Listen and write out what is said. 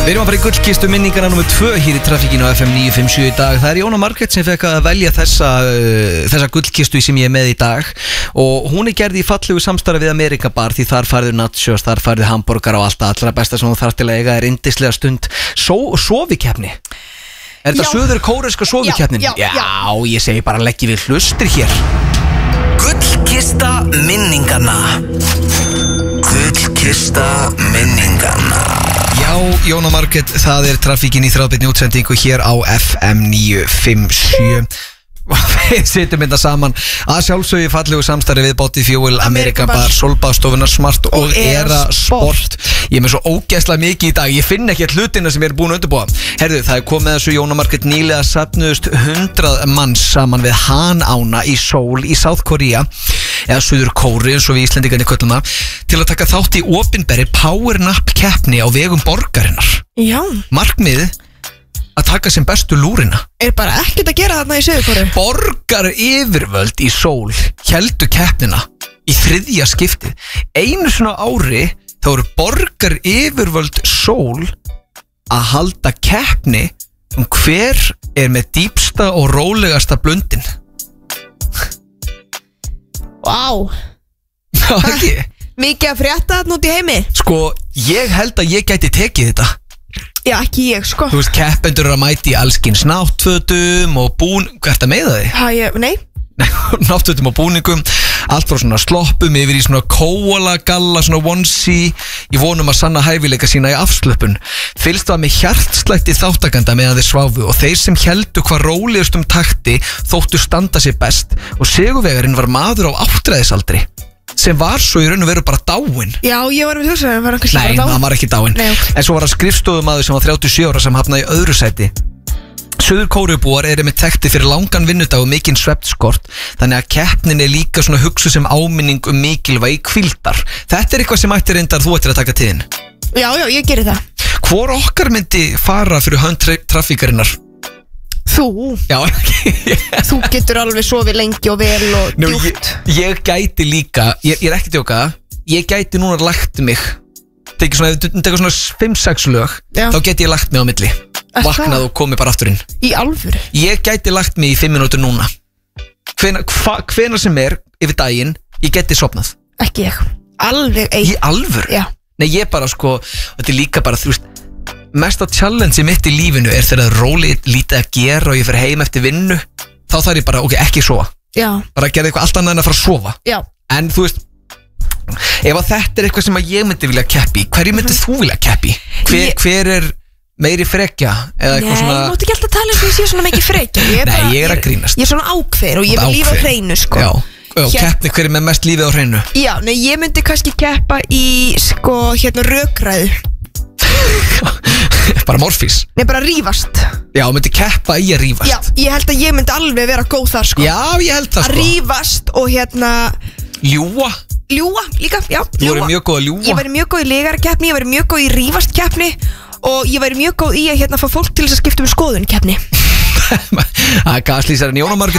Við erum að fara í gullkistu minningana nr. 2 hér í trafikkinu á FM 957 í dag. Það er Jóna Margrét sem fekk að velja þessa gullkistu sem ég er með í dag. Og hún er gerð í fallegu samstarfi við Amerika Bar, því þar færðu nachos, þar færðu hambúrgar og allt allra besta sem þú þarft til að eiga er yndislega stund. Sofikeppni. Er þetta söður kóreska sofikeppnin? Já, ég segi bara leggi við hlustir hér. Gullkista minningana. Gullkista minningana. Já, Jóna Margrét, það er trafikkin í þráðbeinni útsendingu hér á FM 957. Við sittum þetta saman að sjálfsögðu fallegu samstarfi við Body Fuel, Amerika Bar, Solbaðstofunar Smart og Era Sport. Ég er með svo ógeðslega mikið í dag, ég finn ekki hlutina sem ég er búin að undirbúa. Herðu, það er komið þessu Jóna Margrét nýlega safnuðust 100 manns saman við Hanána í Seoul í South Korea, eða Suður Kóru eins og við Íslendingarnir köllum það, til að taka þátt í opinberri Power Nap keppni á vegum borgarinnar. Já. Markmiðið að taka sem bestu lúrina. Er bara ekkert að gera þarna í Suður Kóru. Borgar yfirvöld í Seoul héldu keppnina í 3. skiptið. Einu svona ári þá eru borgar yfirvöld Seoul að halda keppni hver er með dýpsta og rólegasta blundin. Vá. Já, ekki? Mikið að frétta þarna út í heimi. Sko, ég held að ég gæti tekið þetta. Já, ekki ég, sko. Þú veist, keppendur eru að mæti í allskins náttfötum og hvað ert að meiða þig? Nei. Náttfötum og búningum, allt frá svona sloppum yfir í svona kóalagalla, svona onesie, í vonum að sanna hæfileika sína í afslöpun. Fylgst var með hjartslætti þáttakanda meðan þeir sváfu og þeir sem heldu hvað rólegustum takti þóttu standa sér best, og sigurvegarinn var maður á áttræðisaldri sem var svo í raun og veru bara dáinn. Já, ég var með þjóðsæðin, var hann kannski bara dáinn? Nei, hann var ekki dáinn. En svo var hann skrifstofumaður sem var 37 ára sem hafnaði í öðru sæti. Suður Kórubúar eru með tekti fyrir langan vinnudag og mikinn svefnskort, þannig að keppnin er líka svona hugsu sem áminning mikilvægi hvíldar. Þetta er eitthvað sem ætti reyndar þú ættir að taka til þinn. Já, ég geri það. Hvor okkar myndi fara fyrir hönd trafíkarinnar? Þú? Já, ekki. Þú getur alveg sofið lengi og vel og djúpt. Ég gæti líka, ég er ekki djóka, ég gæti núna lagt mig, tekið svona 5-6 lög, þá geti ég lagt mig á milli, vaknað og komið bara aftur inn. Í alvöru? Ég gæti lagt mig í 5 minútur núna. Hvenær sem er yfir daginn, ég geti sopnað. Ekki ég, alveg ein. Í alvöru? Já. Nei, ég bara sko, þetta er líka bara, þú veist, mesta challenge mitt í lífinu er þegar það er rólega lítið að gera og ég fer heim eftir vinnu, þá þarf ég bara, ekki sofa. Já. Bara að gera eitthvað allt annað en að fara að sofa. Já. En þú veist, ef að þetta er eitthvað sem að ég myndi vilja keppi, hverju myndi þú vilja keppi? Hver er meiri frekja? Nei, ég mátti ekki alltaf tala um því að ég sé svona mikið frekja. Nei, ég er að grínast. Ég er svona ákveður og ég vil lífa á hreinu, sko. Já. Og keppni, hver er með mest lífið á hreinu? Já, nei, ég myndi kannski keppa í, sko, rökræðu. Bara morfís? Nei, bara rífast. Já, myndi keppa í að rífast. Já, ég held að ég myndi alveg vera góð þar, sko. Já, ég held það, sko. Að rífast og ljúga. Ljúga, líka, já. Þú verður mjög góð að ljúga. Ég verður mjög góð í legarkeppni, ég verður mjög góð í rífastkeppni og ég verður mjög góð í að fá fólk til þess að skipta skoðun keppni. Það er gaslýsarinn Jóna Margrét